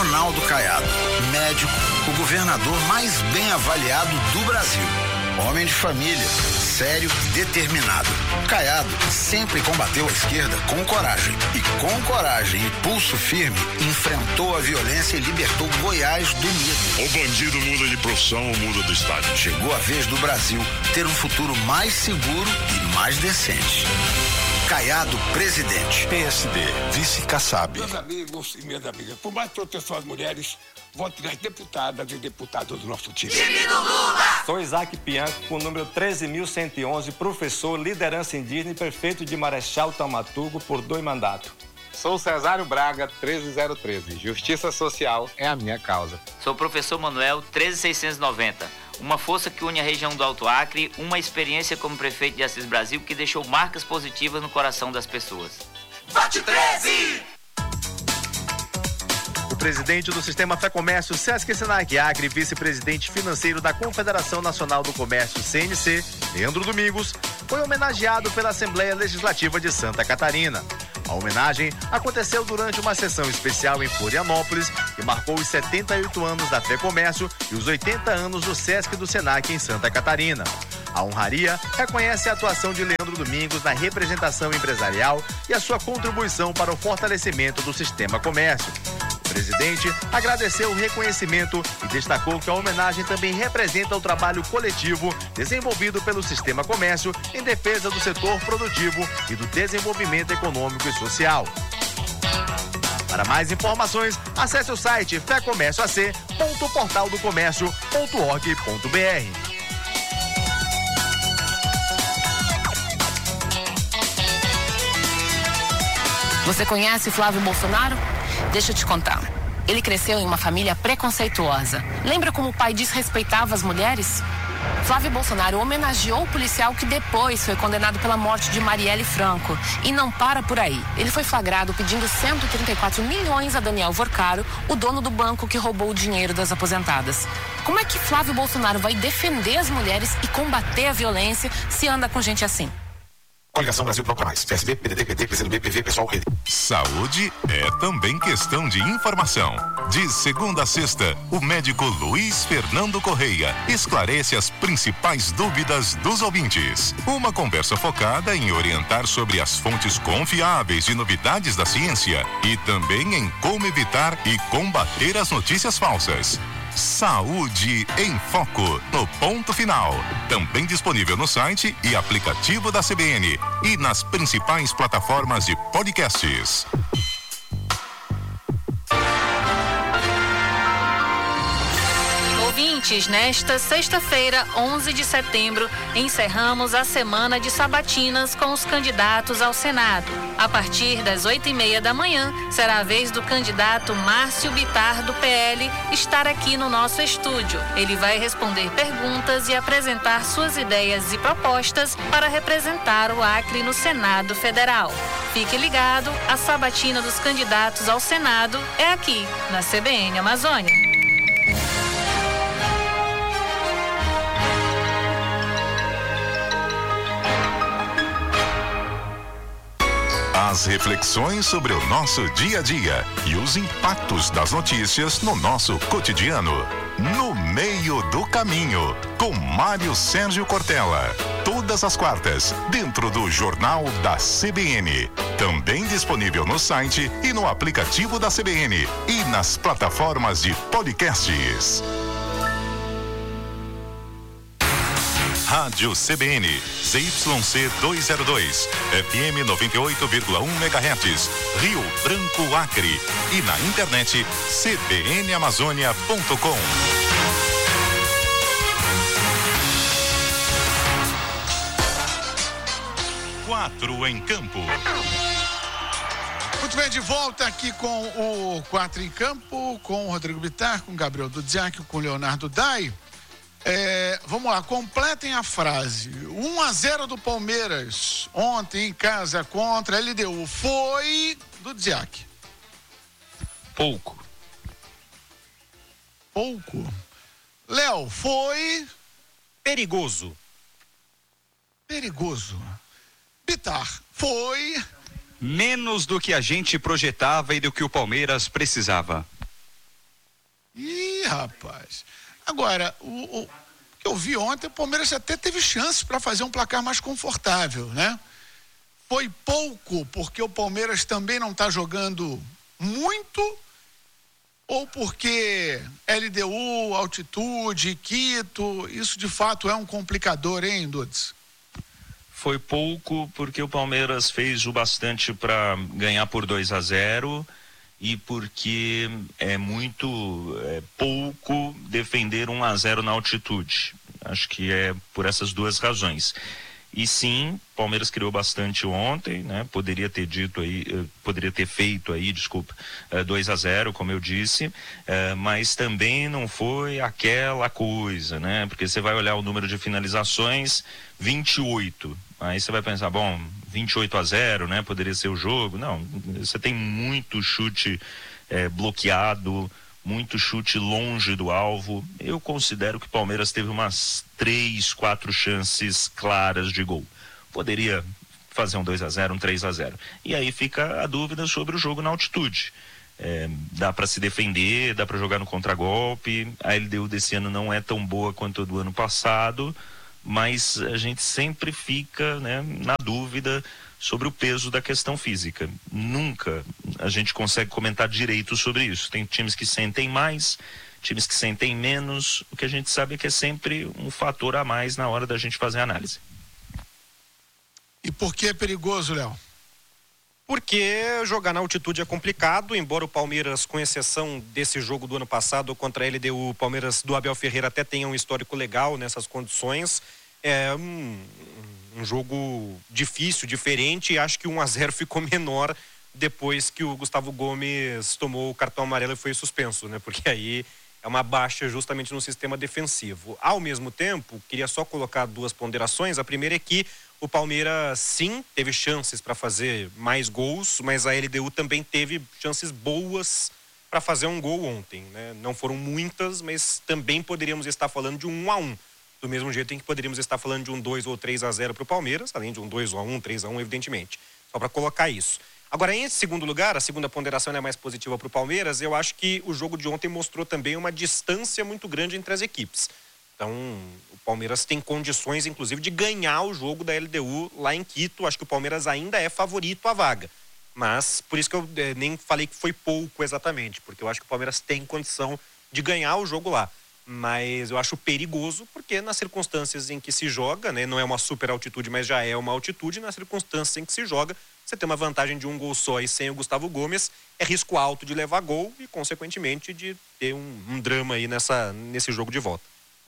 Ronaldo Caiado, médico, o governador mais bem avaliado do Brasil. Homem de família, sério e determinado. Caiado sempre combateu a esquerda com coragem. E com coragem e pulso firme, enfrentou a violência e libertou Goiás do medo. O bandido muda de profissão ou muda do estado. Chegou a vez do Brasil ter um futuro mais seguro e mais decente. Caiado, presidente. PSD, vice Kassab. Meus amigos e minhas amigas, por mais proteção às mulheres, vote nas deputadas e deputados do nosso time. Time do Lula! Sou Isaac Pianco, com o número 13.111, professor, liderança indígena e prefeito de Marechal Taumaturgo por 2 mandatos. Sou Cesário Braga, 13013. Justiça social é a minha causa. Sou o professor Manuel, 13690. Uma força que une a região do Alto Acre, uma experiência como prefeito de Assis Brasil que deixou marcas positivas no coração das pessoas. Vote 13! O presidente do Sistema Fé Comércio, Sesc Senac Acre, vice-presidente financeiro da Confederação Nacional do Comércio, CNC, Leandro Domingos, foi homenageado pela Assembleia Legislativa de Santa Catarina. A homenagem aconteceu durante uma sessão especial em Florianópolis, que marcou os 78 anos da Fé Comércio e os 80 anos do Sesc do Senac em Santa Catarina. A honraria reconhece a atuação de Leandro Domingos na representação empresarial e a sua contribuição para o fortalecimento do sistema comércio. O presidente agradeceu o reconhecimento e destacou que a homenagem também representa o trabalho coletivo desenvolvido pelo sistema comércio em defesa do setor produtivo e do desenvolvimento econômico e social. Para mais informações, acesse o site fecomércioac.portaldocomércio.org.br. Você conhece Flávio Bolsonaro? Deixa eu te contar. Ele cresceu em uma família preconceituosa. Lembra como o pai desrespeitava as mulheres? Flávio Bolsonaro homenageou o policial que depois foi condenado pela morte de Marielle Franco. E não para por aí. Ele foi flagrado pedindo 134 milhões a Daniel Vorcaro, o dono do banco que roubou o dinheiro das aposentadas. Como é que Flávio Bolsonaro vai defender as mulheres e combater a violência se anda com gente assim? Coligação Brasil Procura Mais. PSB, PDT, PT, PCdoB, PV, Pessoal, Rede. Saúde é também questão de informação. De segunda a sexta, o médico Luiz Fernando Correia esclarece as principais dúvidas dos ouvintes. Uma conversa focada em orientar sobre as fontes confiáveis de novidades da ciência e também em como evitar e combater as notícias falsas. Saúde em Foco, no ponto final. Também disponível no site e aplicativo da CBN e nas principais plataformas de podcasts. Ouvintes, nesta sexta-feira, 11 de setembro, encerramos a semana de sabatinas com os candidatos ao Senado. A partir das 8h30 da manhã, será a vez do candidato Márcio Bittar, do PL, estar aqui no nosso estúdio. Ele vai responder perguntas e apresentar suas ideias e propostas para representar o Acre no Senado Federal. Fique ligado, a sabatina dos candidatos ao Senado é aqui, na CBN Amazônia. As reflexões sobre o nosso dia a dia e os impactos das notícias no nosso cotidiano. No Meio do Caminho, com Mário Sérgio Cortella. Todas as quartas, dentro do Jornal da CBN. Também disponível no site e no aplicativo da CBN e nas plataformas de podcasts. Rádio CBN, ZYC 202, FM 98,1 MHz, Rio Branco, Acre. E na internet, cbnamazônia.com. Quatro em Campo. Muito bem, de volta aqui com o 4 em Campo, com o Rodrigo Bittar, com o Gabriel Dudziak, com o Leonardo Dai. Vamos lá, completem a frase. 1-0 do Palmeiras ontem em casa contra a LDU. Foi do Dziak. Pouco. Léo, foi perigoso. Bittar, foi menos do que a gente projetava e do que o Palmeiras precisava. Ih, rapaz. Agora, o que eu vi ontem, o Palmeiras até teve chances para fazer um placar mais confortável, né? Foi pouco, porque o Palmeiras também não está jogando muito, ou porque LDU, altitude, Quito, isso de fato é um complicador, hein, Dudes? Foi pouco porque o Palmeiras fez o bastante para ganhar por 2-0 e porque é muito pouco defender 1-0 na altitude. Acho que é por essas duas razões. E sim, o Palmeiras criou bastante ontem, né? Poderia ter feito aí, 2-0, como eu disse, mas também não foi aquela coisa, né? Porque você vai olhar o número de finalizações, 28. Aí você vai pensar, 28-0, né? Poderia ser o jogo. Não, você tem muito chute bloqueado, muito chute longe do alvo. Eu considero que o Palmeiras teve umas 3, 4 chances claras de gol. Poderia fazer um 2-0, um 3-0. E aí fica a dúvida sobre o jogo na altitude. Dá para se defender, dá para jogar no contragolpe. A LDU desse ano não é tão boa quanto a do ano passado, mas a gente sempre fica, né, na dúvida sobre o peso da questão física. Nunca a gente consegue comentar direito sobre isso. Tem times que sentem mais, times que sentem menos. O que a gente sabe é que é sempre um fator a mais na hora da gente fazer a análise. E por que é perigoso, Léo? Porque jogar na altitude é complicado, embora o Palmeiras, com exceção desse jogo do ano passado contra a LDU, o Palmeiras do Abel Ferreira até tenha um histórico legal nessas condições. É um jogo difícil, diferente, e acho que 1-0 ficou menor depois que o Gustavo Gomes tomou o cartão amarelo e foi suspenso, né? Porque aí é uma baixa justamente no sistema defensivo. Ao mesmo tempo, queria só colocar duas ponderações. A primeira é que o Palmeiras, sim, teve chances para fazer mais gols, mas a LDU também teve chances boas para fazer um gol ontem, né? Não foram muitas, mas também poderíamos estar falando de um 1-1. Do mesmo jeito em que poderíamos estar falando de um 2 ou 3-0 para o Palmeiras, além de um 2-1, 3-1, evidentemente. Só para colocar isso. Agora, em segundo lugar, a segunda ponderação é mais positiva para o Palmeiras. Eu acho que o jogo de ontem mostrou também uma distância muito grande entre as equipes. Então, o Palmeiras tem condições, inclusive, de ganhar o jogo da LDU lá em Quito. Acho que o Palmeiras ainda é favorito à vaga. Mas, por isso que eu nem falei que foi pouco exatamente, porque eu acho que o Palmeiras tem condição de ganhar o jogo lá. Mas eu acho perigoso porque nas circunstâncias em que se joga, né, não é uma super altitude, mas já é uma altitude, nas circunstâncias em que se joga, você tem uma vantagem de um gol só e sem o Gustavo Gomes, é risco alto de levar gol e, consequentemente, de ter um drama aí nesse jogo de volta.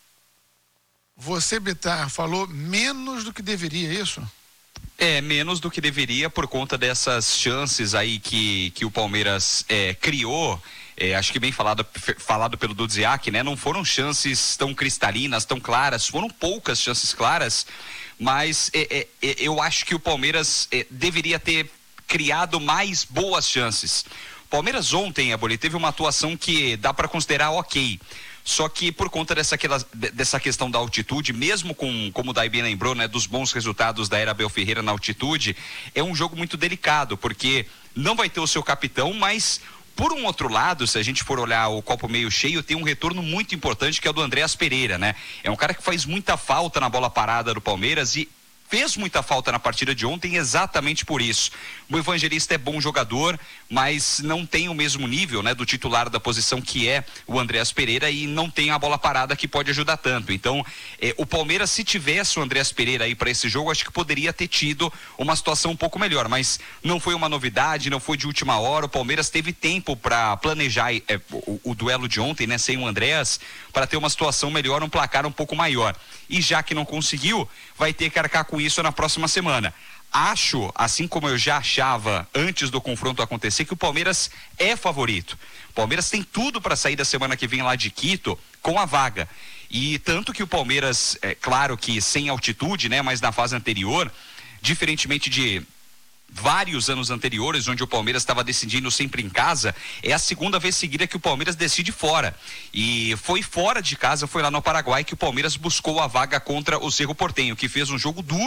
Você, Bittar, falou menos do que deveria, isso? Menos do que deveria por conta dessas chances aí que o Palmeiras criou. Acho que bem falado pelo Dudziak, né? Não foram chances tão cristalinas, tão claras, foram poucas chances claras, mas eu acho que o Palmeiras deveria ter criado mais boas chances. O Palmeiras ontem, Aboli, teve uma atuação que dá para considerar ok. Só que por conta dessa questão da altitude, mesmo como o Dai bem lembrou, né, dos bons resultados da era Abel Ferreira na altitude, é um jogo muito delicado, porque não vai ter o seu capitão, mas por um outro lado, se a gente for olhar o copo meio cheio, tem um retorno muito importante que é o do Andréas Pereira, né? É um cara que faz muita falta na bola parada do Palmeiras e fez muita falta na partida de ontem exatamente por isso. O Evangelista é bom jogador, mas não tem o mesmo nível, né, do titular da posição que é o Andréas Pereira e não tem a bola parada que pode ajudar tanto. Então, o Palmeiras, se tivesse o Andréas Pereira aí para esse jogo, acho que poderia ter tido uma situação um pouco melhor, mas não foi uma novidade, não foi de última hora. O Palmeiras teve tempo para planejar o duelo de ontem, né, sem o Andréas, para ter uma situação melhor, um placar um pouco maior. E já que não conseguiu, vai ter que arcar com isso na próxima semana. Acho, assim como eu já achava antes do confronto acontecer, que o Palmeiras é favorito. O Palmeiras tem tudo para sair da semana que vem lá de Quito com a vaga. E tanto que o Palmeiras, claro que sem altitude, né, mas na fase anterior, diferentemente de vários anos anteriores, onde o Palmeiras estava decidindo sempre em casa, é a segunda vez seguida que o Palmeiras decide fora. E foi fora de casa, foi lá no Paraguai que o Palmeiras buscou a vaga contra o Cerro Porteño, que fez um jogo duro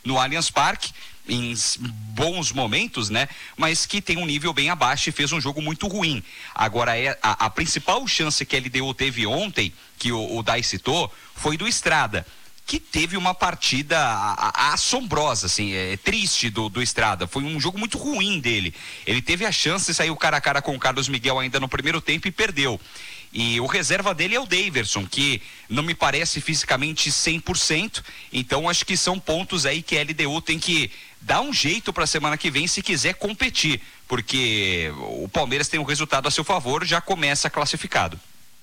no Allianz Parque, em bons momentos, né? Mas que tem um nível bem abaixo e fez um jogo muito ruim. Agora, a principal chance que a LDU teve ontem, que o Dai citou, foi do Estrada, que teve uma partida assombrosa, assim, triste do Estrada. Foi um jogo muito ruim dele. Ele teve a chance, saiu cara a cara com o Carlos Miguel ainda no primeiro tempo e perdeu. E o reserva dele é o Daverson, que não me parece fisicamente 100%, então acho que são pontos aí que a LDU tem que dar um jeito para a semana que vem se quiser competir, porque o Palmeiras tem um resultado a seu favor, já começa classificado.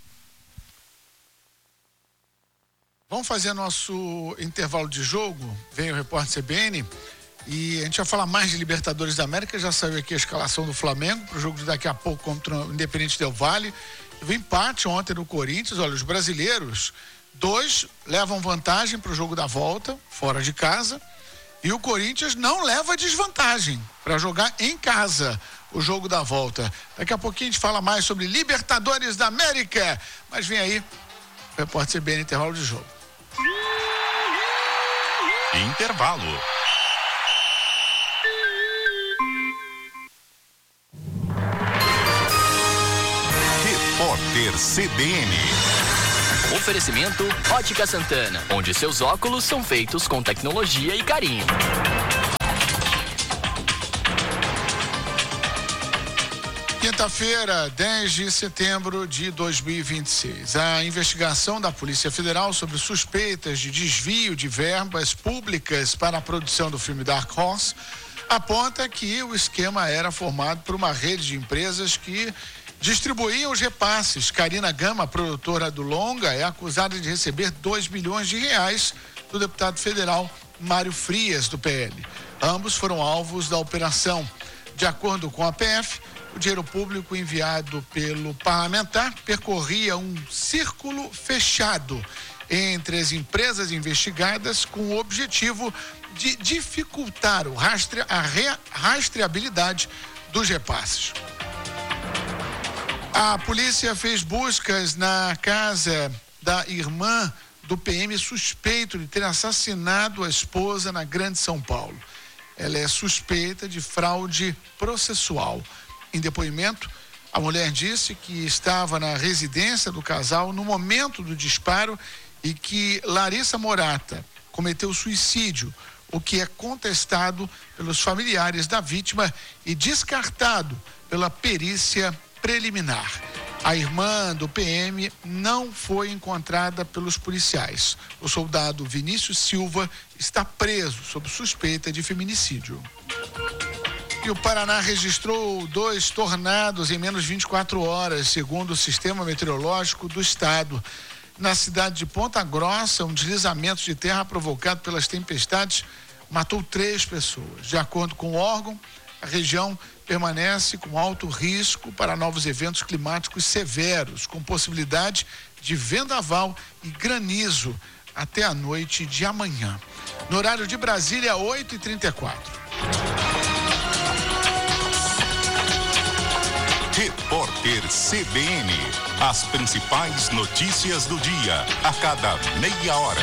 Vamos fazer nosso intervalo de jogo, vem o repórter CBN, e a gente vai falar mais de Libertadores da América. Já saiu aqui a escalação do Flamengo para o jogo de daqui a pouco contra o Independente Del Valle. Teve empate ontem no Corinthians. Olha, os brasileiros, 2 levam vantagem para o jogo da volta, fora de casa, e o Corinthians não leva desvantagem para jogar em casa o jogo da volta. Daqui a pouquinho a gente fala mais sobre Libertadores da América, mas vem aí o repórter CBN, intervalo de jogo. Intervalo. Repórter CBN. Oferecimento Ótica Santana, onde seus óculos são feitos com tecnologia e carinho. Quinta-feira, 10 de setembro de 2026. A investigação da Polícia Federal sobre suspeitas de desvio de verbas públicas para a produção do filme Dark Horse aponta que o esquema era formado por uma rede de empresas que distribuíam os repasses. Karina Gama, produtora do longa, é acusada de receber 2 milhões de reais do deputado federal Mário Frias, do PL. Ambos foram alvos da operação. De acordo com a PF, o dinheiro público enviado pelo parlamentar percorria um círculo fechado entre as empresas investigadas com o objetivo de dificultar a rastreabilidade dos repasses. A polícia fez buscas na casa da irmã do PM suspeito de ter assassinado a esposa na Grande São Paulo. Ela é suspeita de fraude processual. Em depoimento, a mulher disse que estava na residência do casal no momento do disparo e que Larissa Morata cometeu suicídio, o que é contestado pelos familiares da vítima e descartado pela perícia preliminar. A irmã do PM não foi encontrada pelos policiais. O soldado Vinícius Silva está preso sob suspeita de feminicídio. E o Paraná registrou 2 tornados em menos de 24 horas, segundo o Sistema Meteorológico do Estado. Na cidade de Ponta Grossa, um deslizamento de terra provocado pelas tempestades matou 3 pessoas. De acordo com o órgão, a região permanece com alto risco para novos eventos climáticos severos, com possibilidade de vendaval e granizo até a noite de amanhã. No horário de Brasília, 8h34. Repórter CBN. As principais notícias do dia, a cada meia hora.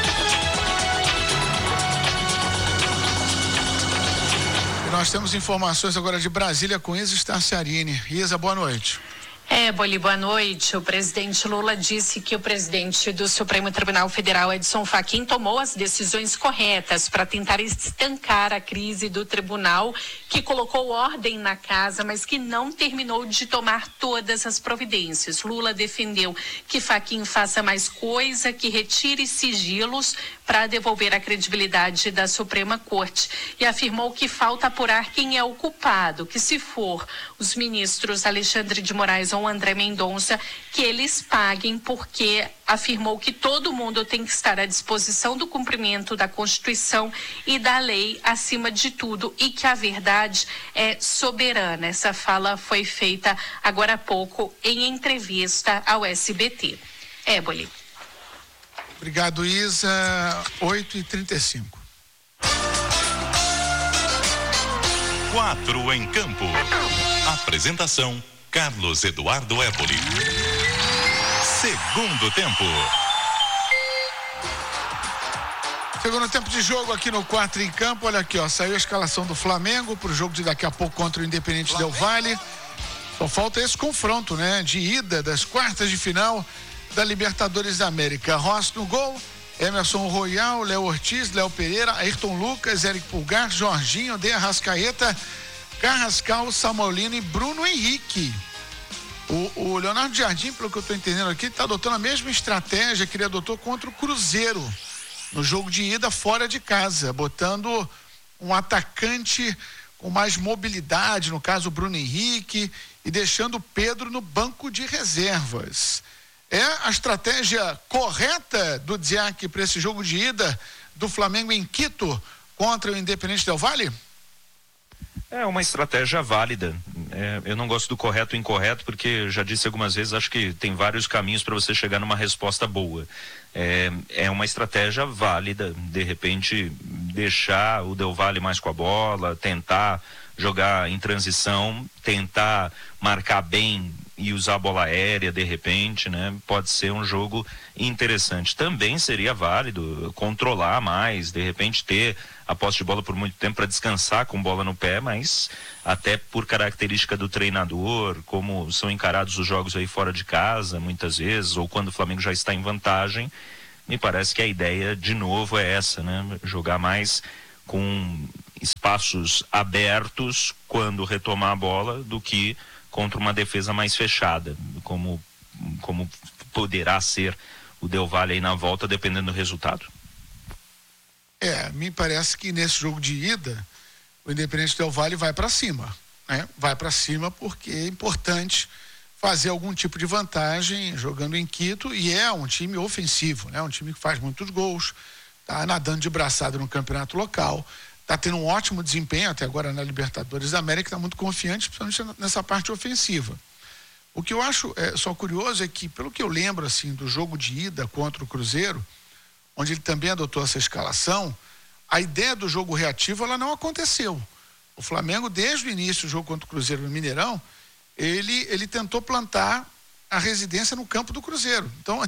E nós temos informações agora de Brasília com Isa Starciarini. Isa, boa noite. Boli, boa noite. O presidente Lula disse que o presidente do Supremo Tribunal Federal, Edson Fachin, tomou as decisões corretas para tentar estancar a crise do tribunal, que colocou ordem na casa, mas que não terminou de tomar todas as providências. Lula defendeu que Fachin faça mais coisa, que retire sigilos para devolver a credibilidade da Suprema Corte e afirmou que falta apurar quem é o culpado, que se for os ministros Alexandre de Moraes ou André Mendonça, que eles paguem, porque afirmou que todo mundo tem que estar à disposição do cumprimento da Constituição e da lei acima de tudo e que a verdade é soberana. Essa fala foi feita agora há pouco em entrevista ao SBT. Boli. Obrigado, Isa. 8h35. 4 em campo. Apresentação: Carlos Eduardo Éboli. Segundo tempo. Segundo tempo de jogo aqui no 4 em campo, olha aqui, ó, saiu a escalação do Flamengo pro jogo de daqui a pouco contra o Independente Del Valle. Só falta esse confronto, né, de ida das quartas de final da Libertadores da América. Rossi no gol, Emerson Royal, Léo Ortiz, Léo Pereira, Ayrton Lucas, Eric Pulgar, Jorginho, De Arrascaeta, Carrascal, Samuelino e Bruno Henrique. O Leonardo Jardim, pelo que eu estou entendendo aqui, está adotando a mesma estratégia que ele adotou contra o Cruzeiro no jogo de ida fora de casa, botando um atacante com mais mobilidade, no caso o Bruno Henrique, e deixando o Pedro no banco de reservas. É a estratégia correta do Dziak para esse jogo de ida do Flamengo em Quito contra o Independente Del Valle? É uma estratégia válida. Eu não gosto do correto e incorreto, porque já disse algumas vezes, acho que tem vários caminhos para você chegar numa resposta boa. É uma estratégia válida, de repente deixar o Del Valle mais com a bola, tentar jogar em transição, tentar marcar bem e usar a bola aérea de repente, né? Pode ser um jogo interessante. Também seria válido controlar mais, de repente ter a posse de bola por muito tempo para descansar com bola no pé, mas até por característica do treinador, como são encarados os jogos aí fora de casa, muitas vezes, ou quando o Flamengo já está em vantagem, me parece que a ideia de novo é essa, né? Jogar mais com espaços abertos quando retomar a bola do que contra uma defesa mais fechada, como poderá ser o Del Valle aí na volta, dependendo do resultado. Me parece que nesse jogo de ida, o Independente Del Valle vai para cima, né? Vai para cima porque é importante fazer algum tipo de vantagem jogando em Quito, e é um time ofensivo, né? Um time que faz muitos gols, tá nadando de braçada no campeonato local, tá tendo um ótimo desempenho até agora na Libertadores da América, tá muito confiante, principalmente nessa parte ofensiva. O que eu acho só curioso é que, pelo que eu lembro assim do jogo de ida contra o Cruzeiro, onde ele também adotou essa escalação, a ideia do jogo reativo ela não aconteceu. O Flamengo, desde o início do jogo contra o Cruzeiro no Mineirão, ele tentou plantar a residência no campo do Cruzeiro. Então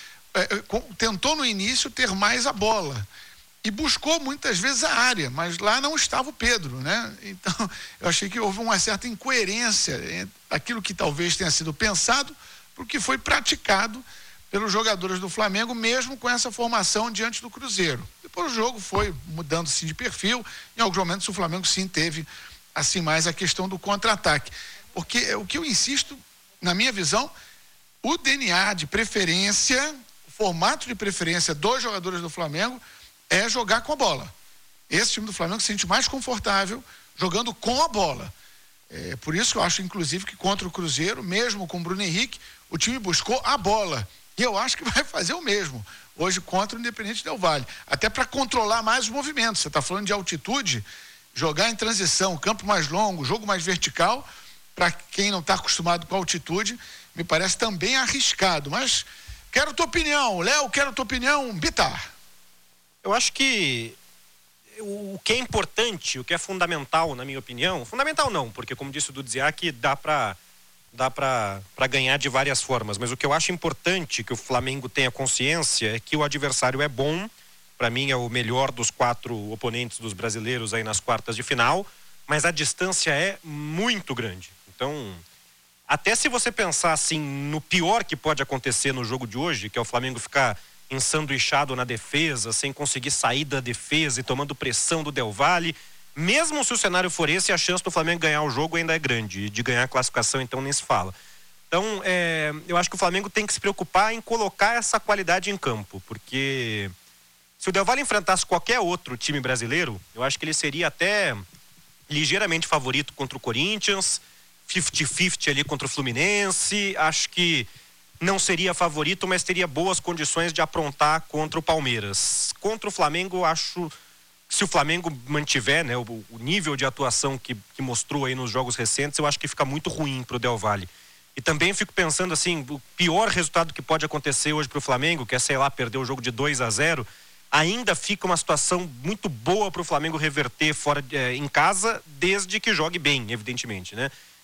tentou no início ter mais a bola e buscou muitas vezes a área, mas lá não estava o Pedro, né? Então eu achei que houve uma certa incoerência entre aquilo que talvez tenha sido pensado para o que foi praticado pelos jogadores do Flamengo, mesmo com essa formação diante do Cruzeiro. Depois o jogo foi mudando sim de perfil, em alguns momentos o Flamengo sim teve assim mais a questão do contra-ataque, porque o que eu insisto, na minha visão, o DNA de preferência, o formato de preferência dos jogadores do Flamengo é jogar com a bola. Esse time do Flamengo se sente mais confortável jogando com a bola. Por isso que eu acho, inclusive, que contra o Cruzeiro, mesmo com o Bruno Henrique, o time buscou a bola. E eu acho que vai fazer o mesmo hoje contra o Independente Del Valle. Até para controlar mais os movimentos. Você está falando de altitude, jogar em transição, campo mais longo, jogo mais vertical, para quem não está acostumado com a altitude, me parece também arriscado. Mas quero tua opinião, Léo, quero tua opinião, Bitar. Eu acho que o que é importante, o que é fundamental, na minha opinião, fundamental não, porque como disse o Dudziak, dá para ganhar de várias formas, mas o que eu acho importante que o Flamengo tenha consciência é que o adversário é bom, para mim é o melhor dos 4 oponentes dos brasileiros aí nas quartas de final, mas a distância é muito grande. Então, até se você pensar assim no pior que pode acontecer no jogo de hoje, que é o Flamengo ficar ensanduichado na defesa, sem conseguir sair da defesa e tomando pressão do Del Valle, mesmo se o cenário for esse, a chance do Flamengo ganhar o jogo ainda é grande, e de ganhar a classificação então nem se fala. Então, eu acho que o Flamengo tem que se preocupar em colocar essa qualidade em campo, porque se o Del Valle enfrentasse qualquer outro time brasileiro, eu acho que ele seria até ligeiramente favorito contra o Corinthians, 50-50 ali contra o Fluminense, acho que não seria favorito, mas teria boas condições de aprontar contra o Palmeiras. Contra o Flamengo, acho que se o Flamengo mantiver, né, o nível de atuação que mostrou aí nos jogos recentes, eu acho que fica muito ruim pro Del Valle. E também fico pensando assim, o pior resultado que pode acontecer hoje pro Flamengo, que é, sei lá, perder o jogo de 2-0, ainda fica uma situação muito boa pro Flamengo reverter fora em casa, desde que jogue bem, evidentemente, né?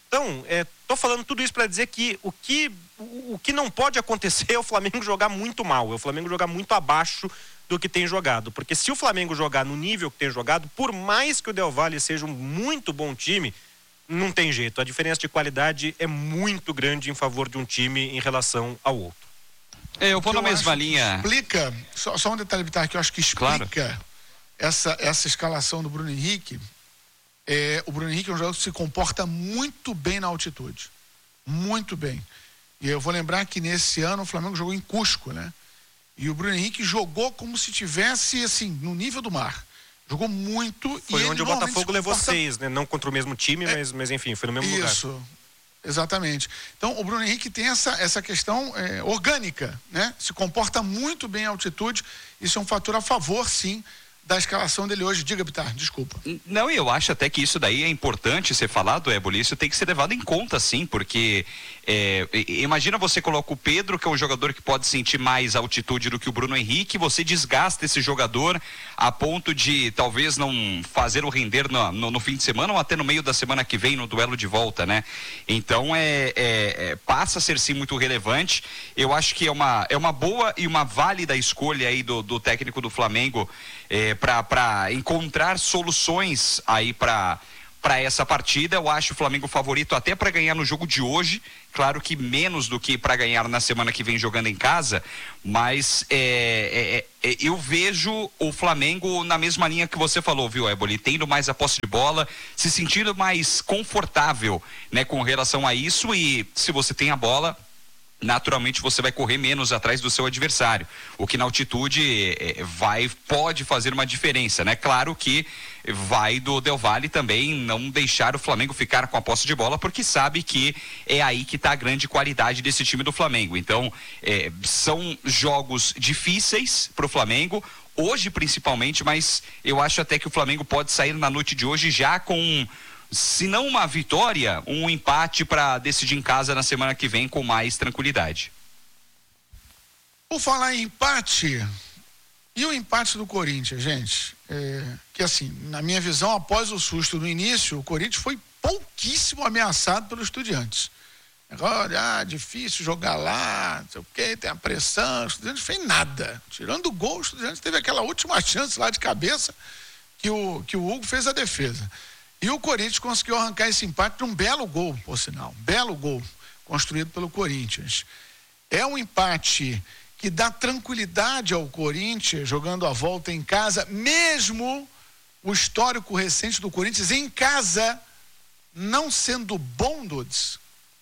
Então, tô falando tudo isso para dizer que o que não pode acontecer é o Flamengo jogar muito mal, é o Flamengo jogar muito abaixo do que tem jogado, porque se o Flamengo jogar no nível que tem jogado, por mais que o Del Valle seja um muito bom time, não tem jeito, a diferença de qualidade é muito grande em favor de um time em relação ao outro. Eu vou na mesma linha. Explica, só um detalhe, Bitar, que eu acho que explica claro. essa escalação do Bruno Henrique. O Bruno Henrique é um jogador que se comporta muito bem na altitude. Muito bem. E eu vou lembrar que nesse ano o Flamengo jogou em Cusco, né? E o Bruno Henrique jogou como se tivesse, assim, no nível do mar. Jogou muito. Foi e onde o Botafogo levou 6, né? Não contra o mesmo time, mas enfim, foi no mesmo lugar. Isso, exatamente. Então o Bruno Henrique tem essa questão orgânica, né? Se comporta muito bem à altitude. Isso é um fator a favor, sim, da escalação dele hoje. Diga, Bitar, desculpa. Não, eu acho até que isso daí é importante ser falado, Éboli, isso tem que ser levado em conta, sim, porque imagina você coloca o Pedro, que é um jogador que pode sentir mais altitude do que o Bruno Henrique, você desgasta esse jogador a ponto de talvez não fazer o render no fim de semana ou até no meio da semana que vem, no duelo de volta, né? Então passa a ser sim muito relevante. Eu acho que é uma boa e uma válida escolha aí do técnico do Flamengo para encontrar soluções aí para essa partida. Eu acho o Flamengo favorito até para ganhar no jogo de hoje, claro que menos do que para ganhar na semana que vem jogando em casa, mas eu vejo o Flamengo na mesma linha que você falou, viu, Éboli, tendo mais a posse de bola, se sentindo mais confortável, né, com relação a isso. E se você tem a bola, naturalmente você vai correr menos atrás do seu adversário, o que na altitude pode fazer uma diferença, né? Claro que vai do Del Valle também não deixar o Flamengo ficar com a posse de bola, porque sabe que é aí que está a grande qualidade desse time do Flamengo. Então são jogos difíceis para o Flamengo, hoje principalmente, mas eu acho até que o Flamengo pode sair na noite de hoje já com, se não uma vitória, um empate para decidir em casa na semana que vem com mais tranquilidade. Por falar em empate, e o empate do Corinthians, gente? Que assim, na minha visão, após o susto no início, o Corinthians foi pouquíssimo ameaçado pelos Estudiantes. Agora, difícil jogar lá, não sei o quê, tem a pressão, o Estudiantes fez nada. Tirando o gol, o Estudiantes teve aquela última chance lá de cabeça que o Hugo fez a defesa. E o Corinthians conseguiu arrancar esse empate de um belo gol, por sinal. Belo gol construído pelo Corinthians. É um empate que dá tranquilidade ao Corinthians, jogando a volta em casa, mesmo o histórico recente do Corinthians em casa não sendo bom, Dudes.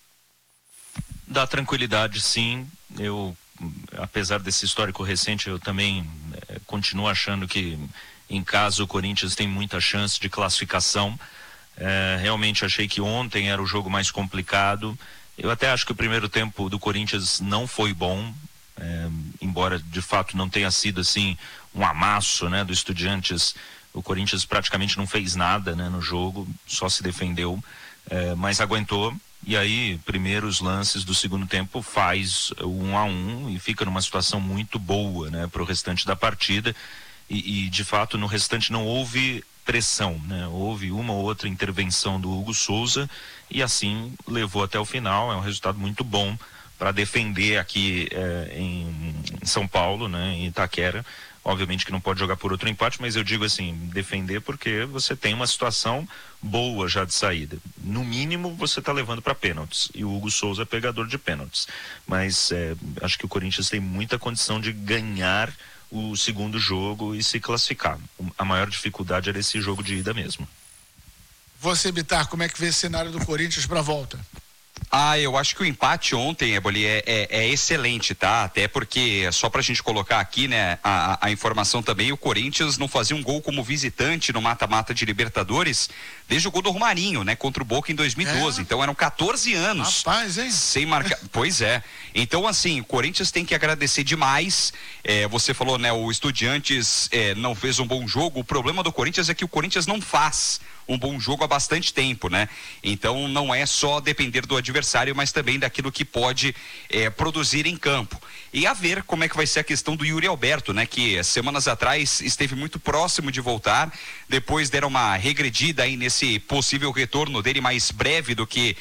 Dá tranquilidade, sim. Eu, apesar desse histórico recente, eu também continuo achando que em casa o Corinthians tem muita chance de classificação. Realmente achei que ontem era o jogo mais complicado. Eu até acho que o primeiro tempo do Corinthians não foi bom, embora de fato não tenha sido assim um amasso, né, do Estudiantes. O Corinthians praticamente não fez nada, né, no jogo, só se defendeu, mas aguentou. E aí, primeiros lances do segundo tempo faz o 1-1 e fica numa situação muito boa, né, para o restante da partida. E de fato no restante não houve pressão, né? Houve uma ou outra intervenção do Hugo Souza e assim levou até o final. É um resultado muito bom para defender aqui em São Paulo, né? Em Itaquera. Obviamente que não pode jogar por outro empate, mas eu digo assim, defender porque você tem uma situação boa já de saída. No mínimo você está levando para pênaltis e o Hugo Souza é pegador de pênaltis, mas acho que o Corinthians tem muita condição de ganhar o segundo jogo e se classificar. A maior dificuldade era esse jogo de ida mesmo. Você, Bitar, como é que vê esse cenário do Corinthians para a volta? Eu acho que o empate ontem, Éboli, é excelente, tá? Até porque, só pra gente colocar aqui, né, a informação também, o Corinthians não fazia um gol como visitante no mata-mata de Libertadores desde o gol do Romarinho, né, contra o Boca em 2012. Então eram 14 anos. Rapaz, hein? Sem marcar. Pois é. Então, assim, o Corinthians tem que agradecer demais. Você falou, né, o Estudiantes não fez um bom jogo. O problema do Corinthians é que o Corinthians não faz um bom jogo há bastante tempo, né? Então não é só depender do adversário, mas também daquilo que pode produzir em campo. E a ver como é que vai ser a questão do Yuri Alberto, né? Que semanas atrás esteve muito próximo de voltar, depois deram uma regredida aí nesse possível retorno dele mais breve do que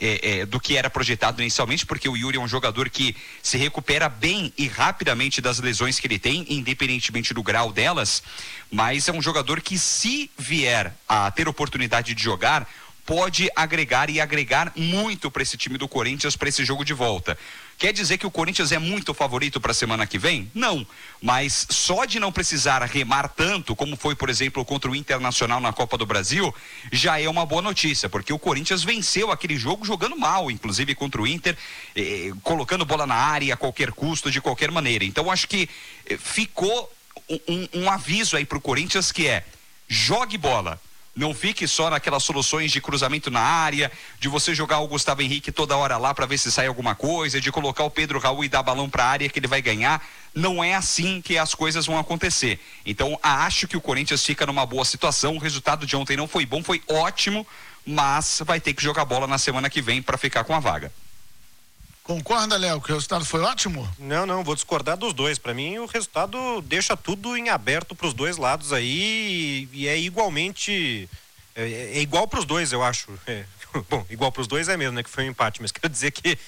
era projetado inicialmente, porque o Yuri é um jogador que se recupera bem e rapidamente das lesões que ele tem, independentemente do grau delas, mas é um jogador que, se vier a ter oportunidade de jogar, pode agregar e agregar muito para esse time do Corinthians, para esse jogo de volta. Quer dizer que o Corinthians é muito favorito para a semana que vem? Não, mas só de não precisar remar tanto, como foi, por exemplo, contra o Internacional na Copa do Brasil, já é uma boa notícia, porque o Corinthians venceu aquele jogo jogando mal, inclusive contra o Inter, colocando bola na área a qualquer custo, de qualquer maneira. Então acho que ficou um aviso aí para o Corinthians, que é: jogue bola. Não fique só naquelas soluções de cruzamento na área, de você jogar o Gustavo Henrique toda hora lá para ver se sai alguma coisa, de colocar o Pedro Raul e dar balão para a área que ele vai ganhar. Não é assim que as coisas vão acontecer. Então acho que o Corinthians fica numa boa situação. O resultado de ontem não foi bom, foi ótimo, mas vai ter que jogar bola na semana que vem para ficar com a vaga. Concorda, Léo, que o resultado foi ótimo? Não, vou discordar dos dois. Para mim, o resultado deixa tudo em aberto para os dois lados aí, e é igualmente, é igual para os dois, eu acho. Bom, igual para os dois é mesmo, né, que foi um empate, mas quero dizer que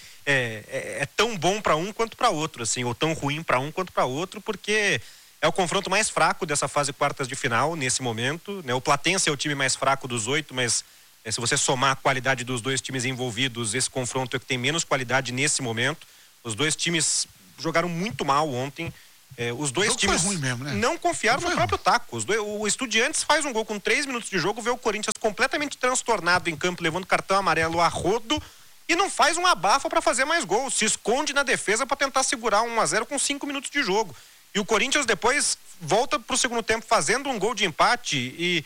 é tão bom para um quanto para outro, assim, ou tão ruim para um quanto para outro, porque é o confronto mais fraco dessa fase quartas de final nesse momento, né? O Platense é o time mais fraco dos 8, mas se você somar a qualidade dos dois times envolvidos, esse confronto é que tem menos qualidade nesse momento. Os dois times jogaram muito mal ontem. Os dois times foi ruim mesmo, né? Não confiaram no próprio taco. O Estudiantes faz um gol com 3 minutos de jogo, vê o Corinthians completamente transtornado em campo, levando cartão amarelo a rodo, e não faz uma abafa para fazer mais gols. Se esconde na defesa para tentar segurar 1-0 com 5 minutos de jogo. E o Corinthians depois volta para o segundo tempo fazendo um gol de empate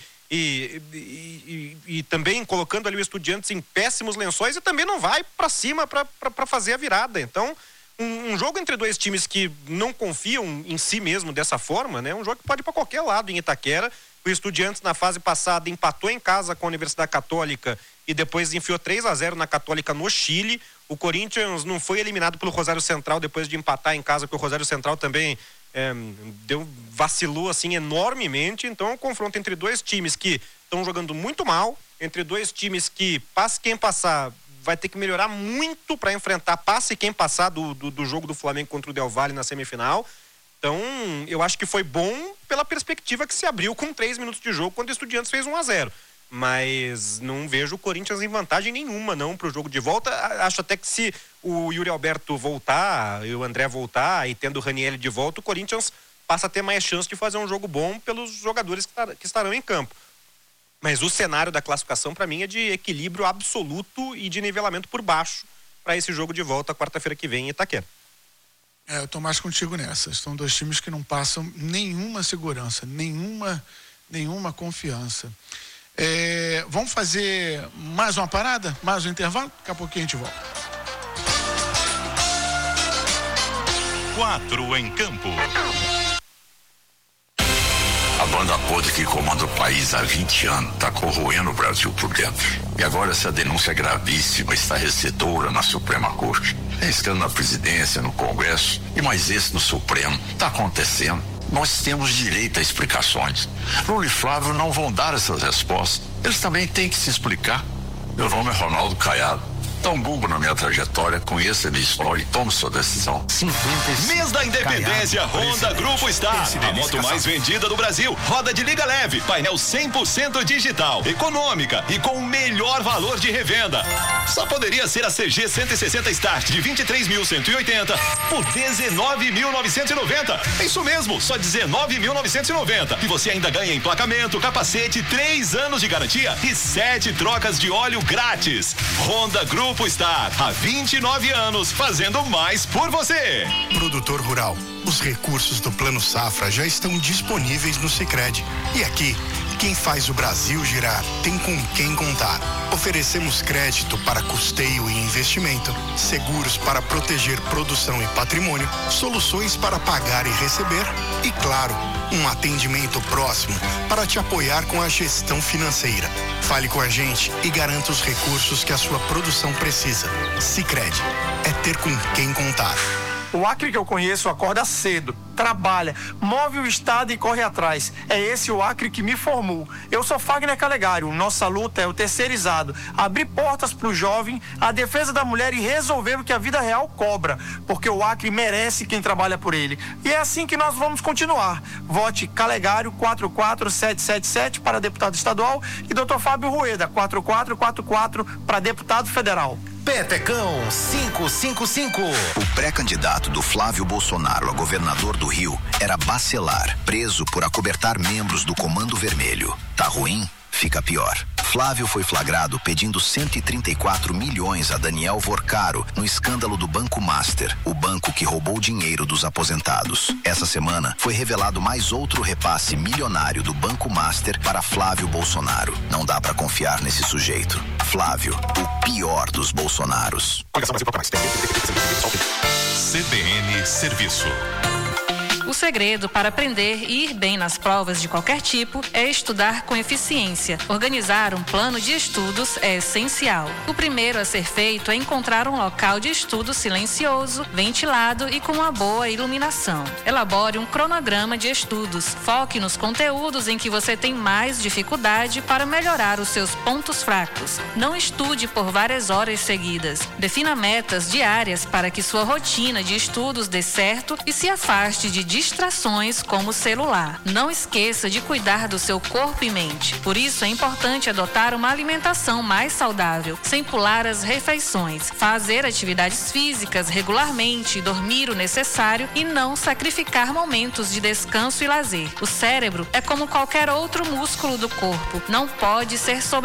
e também colocando ali o Estudiantes em péssimos lençóis, e também não vai para cima para fazer a virada. Então, um jogo entre dois times que não confiam em si mesmo dessa forma, né? Um jogo que pode ir para qualquer lado em Itaquera. O Estudiantes na fase passada empatou em casa com a Universidade Católica e depois enfiou 3-0 na Católica no Chile. O Corinthians não foi eliminado pelo Rosário Central depois de empatar em casa, porque o Rosário Central também vacilou assim enormemente. Então é um confronto entre dois times que estão jogando muito mal, entre dois times que, passe quem passar, vai ter que melhorar muito para enfrentar passe quem passar do jogo do Flamengo contra o Del Valle na semifinal. Então eu acho que foi bom pela perspectiva que se abriu com 3 minutos de jogo quando o Estudiantes fez 1-0. Mas não vejo o Corinthians em vantagem nenhuma não para o jogo de volta. Acho até que se o Yuri Alberto voltar e o André voltar e tendo o Ranieri de volta, o Corinthians passa a ter mais chance de fazer um jogo bom pelos jogadores que estarão em campo. Mas o cenário da classificação para mim é de equilíbrio absoluto e de nivelamento por baixo para esse jogo de volta quarta-feira que vem em Itaquera. Eu tô mais contigo nessa. São dois times que não passam nenhuma segurança, nenhuma confiança. Vamos fazer mais uma parada? Mais um intervalo? Daqui a pouquinho a gente volta. 4 em campo. A banda podre que comanda o país há 20 anos está corroendo o Brasil por dentro. E agora essa denúncia gravíssima está recedora na Suprema Corte. Tem escândalo na presidência, no Congresso e mais esse no Supremo. Está acontecendo. Nós temos direito a explicações. Lula e Flávio não vão dar essas respostas. Eles também têm que se explicar. Meu nome é Ronaldo Caiado. Dá um Google na minha trajetória, conheça a minha história e tome sua decisão. Mês da Independência, Honda Grupo Star. A moto mais vendida do Brasil. Roda de liga leve, painel 100% digital, econômica e com o melhor valor de revenda. Só poderia ser a CG 160 Start de 23.180 por 19.990. É isso mesmo, só 19.990. E você ainda ganha emplacamento, capacete, 3 anos de garantia e 7 trocas de óleo grátis. Honda Grupo Star, há 29 anos, fazendo mais por você. Produtor rural, os recursos do Plano Safra já estão disponíveis no Sicredi. E aqui, Quem faz o Brasil girar tem com quem contar. Oferecemos crédito para custeio e investimento, seguros para proteger produção e patrimônio, soluções para pagar e receber e, claro, um atendimento próximo para te apoiar com a gestão financeira. Fale com a gente e garanta os recursos que a sua produção precisa. Sicredi é ter com quem contar. O Acre que eu conheço acorda cedo, trabalha, move o estado e corre atrás. É esse o Acre que me formou. Eu sou Fagner Calegari. Nossa luta é o terceirizado. Abrir portas para o jovem, a defesa da mulher e resolver o que a vida real cobra. Porque o Acre merece quem trabalha por ele. E é assim que nós vamos continuar. Vote Calegari 44777 para deputado estadual e Dr. Fábio Rueda 4444 para deputado federal. Petecão 555. O pré-candidato do Flávio Bolsonaro a governador do Rio era Bacelar, preso por acobertar membros do Comando Vermelho. Tá ruim? Fica pior. Flávio foi flagrado pedindo 134 milhões a Daniel Vorcaro no escândalo do Banco Master, o banco que roubou dinheiro dos aposentados. Essa semana foi revelado mais outro repasse milionário do Banco Master para Flávio Bolsonaro. Não dá pra confiar nesse sujeito. Flávio, o pior dos Bolsonaros. CBN Serviço. O segredo para aprender e ir bem nas provas de qualquer tipo é estudar com eficiência. Organizar um plano de estudos é essencial. O primeiro a ser feito é encontrar um local de estudo silencioso, ventilado e com uma boa iluminação. Elabore um cronograma de estudos. Foque nos conteúdos em que você tem mais dificuldade para melhorar os seus pontos fracos. Não estude por várias horas seguidas. Defina metas diárias para que sua rotina de estudos dê certo e se afaste de distrações como o celular. Não esqueça de cuidar do seu corpo e mente. Por isso é importante adotar uma alimentação mais saudável, sem pular as refeições, fazer atividades físicas regularmente, dormir o necessário e não sacrificar momentos de descanso e lazer. O cérebro é como qualquer outro músculo do corpo, não pode ser